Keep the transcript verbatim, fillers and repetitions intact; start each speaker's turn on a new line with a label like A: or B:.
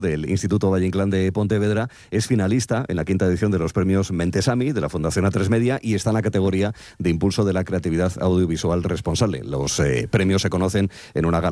A: del Instituto Valle Inclán de Pontevedra, es finalista en la quinta edición de los premios Mentesami de la Fundación A tres Media y está en la categoría de impulso de la creatividad audiovisual responsable. Los eh, premios se conocen en una gala